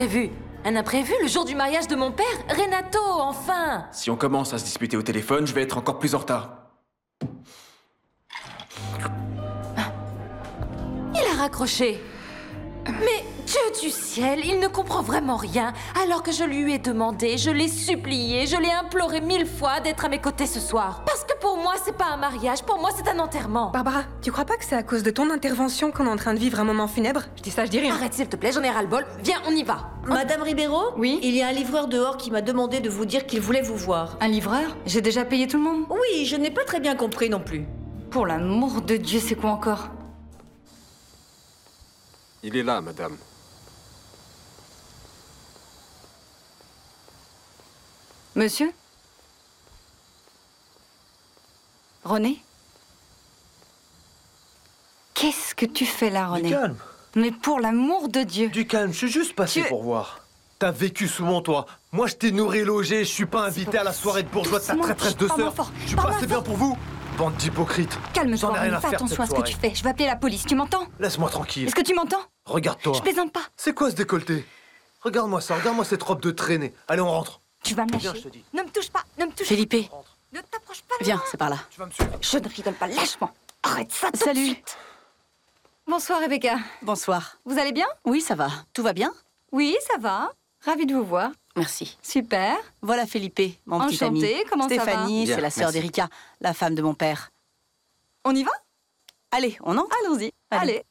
Vu. Un imprévu, le jour du mariage de mon père? Renato, enfin! Si on commence à se disputer au téléphone, je vais être encore plus en retard. Il a raccroché. Mais Dieu du ciel, il ne comprend vraiment rien, alors que je lui ai demandé, je l'ai supplié, je l'ai imploré 1000 fois d'être à mes côtés ce soir. Parce que pour moi, c'est pas un mariage, pour moi, c'est un enterrement. Barbara, tu crois pas que c'est à cause de ton intervention qu'on est en train de vivre un moment funèbre? Je dis ça, je dis rien. Arrête s'il te plaît, j'en ai ras-le-bol. Viens, on y va. Madame Ribeiro? Oui? Il y a un livreur dehors qui m'a demandé de vous dire qu'il voulait vous voir. Un livreur? J'ai déjà payé tout le monde? Oui, je n'ai pas très bien compris non plus. Pour l'amour de Dieu, c'est quoi encore? Il est là, madame. Monsieur? René? Qu'est-ce que tu fais là, René? Du calme. Mais pour l'amour de Dieu! Du calme, je suis juste passé Tu- pour voir. T'as vécu sous mon toit. Moi, je t'ai nourri, logé, je suis pas invité à la soirée de bourgeois de ta Doucement, traîtresse de parle-moi sœur. fort, Je suis parle-moi pas assez bien fort. pour vous. Bande d'hypocrites. Calme-toi, J'en ai rien René, à fais faire de attention à cette ce que tu soirée. fais. Je vais appeler la police, tu m'entends? Laisse-moi tranquille. Est-ce que tu m'entends? Regarde-toi. Je plaisante pas. C'est quoi ce décolleté? Regarde-moi ça, regarde-moi cette robe de traînée. Allez, on rentre. Tu vas me Viens, lâcher. je te dis. Ne me touche pas, ne me touche Felipe, pas. Ne t'approche pas de viens, moi. c'est par là. Tu vas me suivre. Je ne rigole pas, lâche-moi. Arrête ça tout de Salut. suite. Bonsoir, Rebecca. Bonsoir. Vous allez bien? Oui, ça va. Tout va bien? Oui, ça va. Ravie de vous voir. Merci. Super. Voilà Felipe, mon petit ami. Enchantée, comment ça va? Stéphanie, Bien, c'est la sœur merci. d'Erika, la femme de mon père. On y va? Allez, on entre? Allons-y. Allez. Allez.